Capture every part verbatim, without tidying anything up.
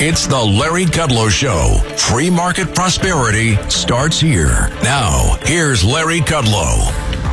It's the Larry Kudlow Show. Free market prosperity starts here. Now, here's Larry Kudlow.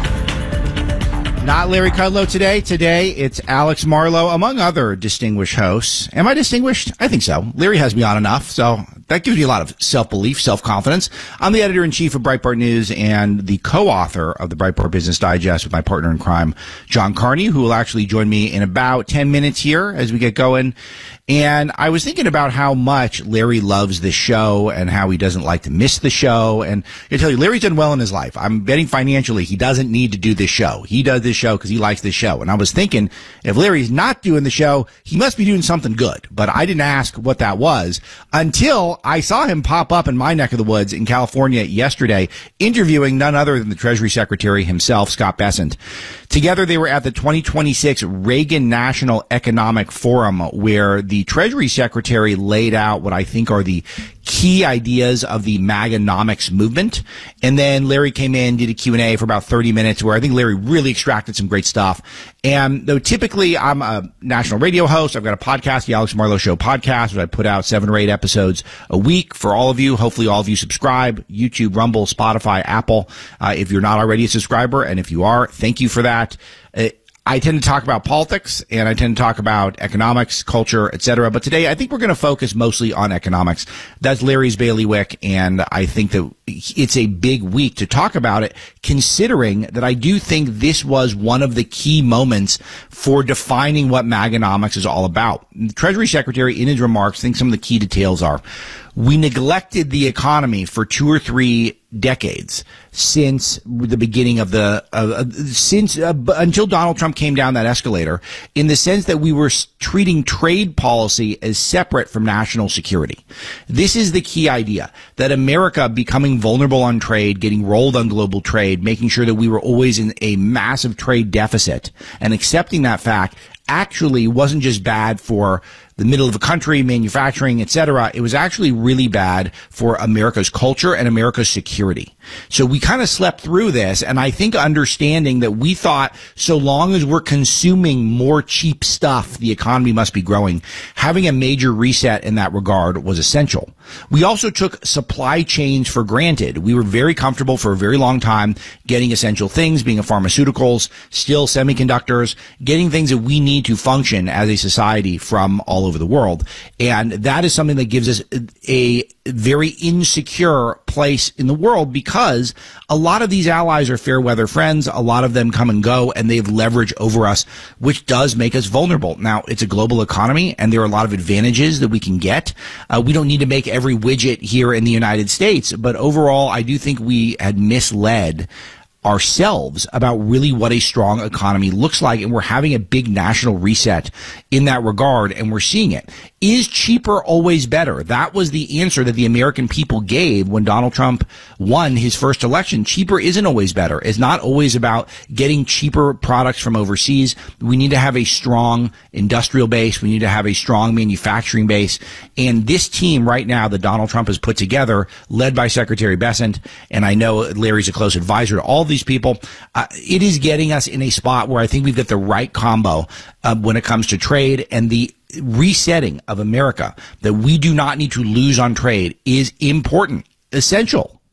Not Larry Kudlow today. Today, it's Alex Marlow, among other distinguished hosts. Am I distinguished? I think so. Larry has me on enough, so that gives me a lot of self-belief, self-confidence. I'm the editor-in-chief of Breitbart News and the co-author of the Breitbart Business Digest with my partner in crime, John Carney, who will actually join me in about ten minutes here as we get going. And I was thinking about how much Larry loves this show and how he doesn't like to miss the show. And I tell you, Larry's done well in his life. I'm betting financially he doesn't need to do this show. He does this show because he likes this show. And I was thinking, if Larry's not doing the show, he must be doing something good. But I didn't ask what that was until I saw him pop up in my neck of the woods in California yesterday, interviewing none other than the Treasury Secretary himself, Scott Bessent. Together, they were at the twenty twenty-six Reagan National Economic Forum, where the Treasury Secretary laid out what I think are the key ideas of the MAGAnomics movement. And then Larry came in, did a Q and A for about thirty minutes, where I think Larry really extracted some great stuff. And though typically I'm a national radio host, I've got a podcast, the Alex Marlow Show podcast, where I put out seven or eight episodes a week for all of you. Hopefully all of you subscribe, YouTube, Rumble, Spotify, Apple, uh, if you're not already a subscriber. And if you are, thank you for that. Uh, I tend to talk about politics, and I tend to talk about economics, culture, et cetera. But today, I think we're going to focus mostly on economics. That's Larry's bailiwick, and I think that it's a big week to talk about it, considering that I do think this was one of the key moments for defining what MAGAnomics is all about. The Treasury Secretary, in his remarks, I think some of the key details are, we neglected the economy for two or three decades since the beginning of the uh, since uh, until Donald Trump came down that escalator, in the sense that we were treating trade policy as separate from national security. This is the key idea, that America becoming vulnerable on trade, getting rolled on global trade, making sure that we were always in a massive trade deficit, and accepting that fact actually wasn't just bad for the middle of the country, manufacturing, et cetera. It was actually really bad for America's culture and America's security. So we kind of slept through this, and I think understanding that we thought so long as we're consuming more cheap stuff, the economy must be growing. Having a major reset in that regard was essential. We also took supply chains for granted. We were very comfortable for a very long time getting essential things, being a pharmaceuticals, still semiconductors, getting things that we need to function as a society from all over the world. And that is something that gives us a very insecure place in the world, because a lot of these allies are fair weather friends. A lot of them come and go, and they have leverage over us, which does make us vulnerable. Now, it's a global economy, and there are a lot of advantages that we can get. Uh, we don't need to make every widget here in the United States, but overall, I do think we had misled ourselves about really what a strong economy looks like, and we're having a big national reset in that regard, and we're seeing it. Is cheaper always better? That was the answer that the American people gave when Donald Trump won his first election. Cheaper isn't always better. It's not always about getting cheaper products from overseas. We need to have a strong industrial base. We need to have a strong manufacturing base. And this team right now that Donald Trump has put together, led by Secretary Bessent, and I know Larry's a close advisor to all these people, uh, it is getting us in a spot where I think we've got the right combo uh, when it comes to trade, and the resetting of America, that we do not need to lose on trade, is important, essential.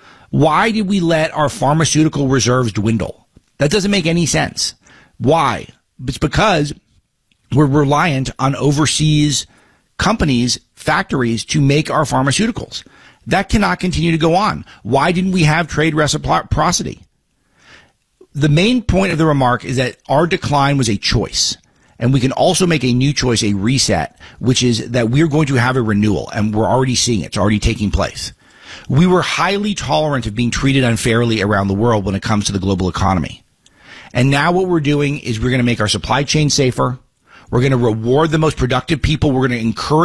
Why did we let our pharmaceutical reserves dwindle? That doesn't make any sense. Why? It's because we're reliant on overseas companies, factories, to make our pharmaceuticals. That cannot continue to go on. Why didn't we have trade reciprocity? The main point of the remark is that our decline was a choice. And we can also make a new choice, a reset, which is that we're going to have a renewal, and we're already seeing it. It's already taking place. We were highly tolerant of being treated unfairly around the world when it comes to the global economy. And now what we're doing is we're going to make our supply chain safer. We're going to reward the most productive people. We're going to encourage